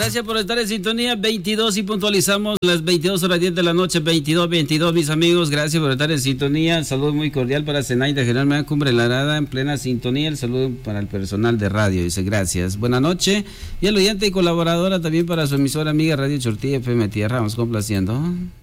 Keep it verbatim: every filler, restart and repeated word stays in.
Gracias por estar en sintonía. veintidós y puntualizamos las veintidós horas diez de la noche, veintidós, veintidós, mis amigos. Gracias por estar en sintonía. El saludo muy cordial para Zenaida General Medan Cumbre La Arada en plena sintonía. El saludo para el personal de radio. Dice gracias. Buenas noches. Y al oyente y colaboradora también para su emisora amiga Radio Chortilla F M Tierra. Vamos complaciendo.